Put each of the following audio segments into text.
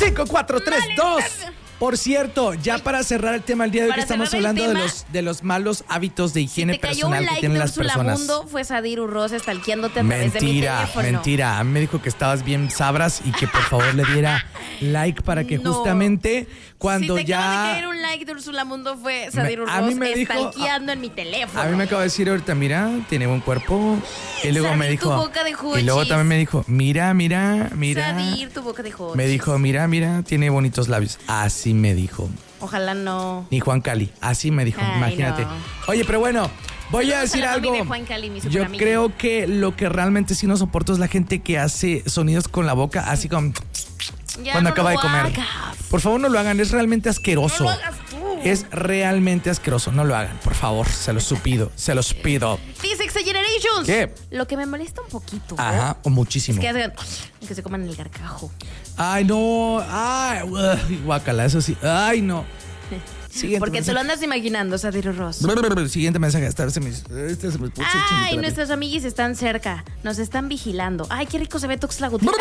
5, 4, 3, 2. Por cierto, ya para cerrar el tema el día de hoy, que estamos hablando de los malos hábitos de higiene personal que tienen las personas. Mundo fue Sadir Urroz stalkeándote a través de mi teléfono. Mentira. A mí me dijo que estabas bien sabras y que por favor le diera like para que justamente cuando si te acaba de caer un like de Úrsula Mundo fue Sadir Urroz stalkeando en mi teléfono. A mí me acaba de decir ahorita, mira, tiene buen cuerpo. Y luego Sadir, me dijo. Tu boca de hochis. Y luego también me dijo, mira. Sadir, tu boca de hochis. Me dijo, mira, tiene bonitos labios. Así me dijo. Ojalá no. Ni Juan Cali. Así me dijo, imagínate. No. Oye, pero bueno, voy a decir algo. Yo creo que lo que realmente sí no soporto es la gente que hace sonidos con la boca, así como cuando acaba de comer. Por favor, no lo hagan, es realmente asqueroso. No lo hagas tú. Es realmente asqueroso, no lo hagan, por favor, se los pido. Dice X Generations. ¿Qué? Lo que me molesta un poquito. Ajá, o muchísimo. Es que se coman el gargajo. Ay, no. Ay, guácala, eso sí. Ay, no. Siguiente Porque mensaje. Te lo andas imaginando, Sadir Urroz. Siguiente mensaje. Ay, nuestros amiguis están cerca. Nos están vigilando. Ay, qué rico se ve Tuxtla Gutiérrez.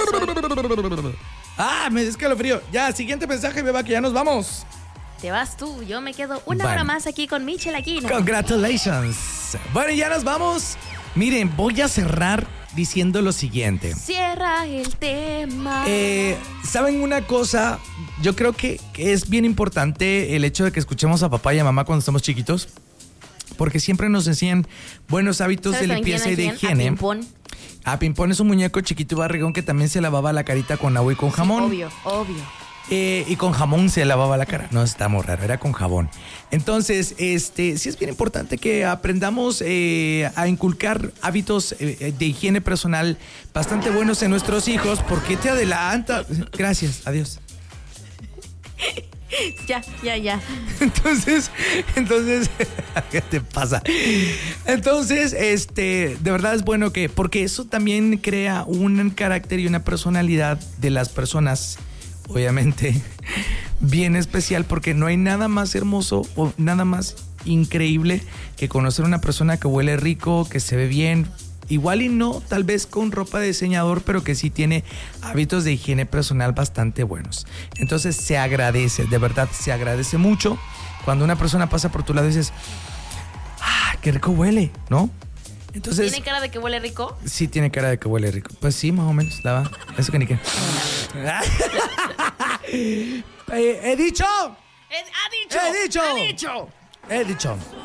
Me escalofrío. Ya, siguiente mensaje, beba, que ya nos vamos. Te vas tú, yo me quedo una hora más aquí con Michelle Aquino. Congratulations. Bueno, ya nos vamos. Miren, voy a cerrar diciendo lo siguiente. Cierra el tema. ¿Saben una cosa? Yo creo que es bien importante el hecho de que escuchemos a papá y a mamá cuando estamos chiquitos, porque siempre nos enseñan buenos hábitos de limpieza y de higiene. A Pimpón. Pimpón es un muñeco chiquito y barrigón que también se lavaba la carita con agua y con jamón. Sí, obvio. Y con jamón se lavaba la cara. No, está muy raro, era con jabón. Entonces, sí es bien importante que aprendamos a inculcar hábitos de higiene personal bastante buenos en nuestros hijos. ¿Por qué te adelanta? Gracias, adiós. Ya. Entonces, ¿qué te pasa? Entonces, de verdad es bueno porque eso también crea un carácter y una personalidad de las personas, obviamente, bien especial, porque no hay nada más hermoso o nada más increíble que conocer a una persona que huele rico, que se ve bien. Igual y no, tal vez con ropa de diseñador, pero que sí tiene hábitos de higiene personal bastante buenos. Entonces se agradece, de verdad se agradece mucho cuando una persona pasa por tu lado y dices, qué rico huele, ¿no? Entonces, ¿tiene cara de que huele rico? Sí, tiene cara de que huele rico. Pues sí, más o menos, eso que ni qué. He dicho.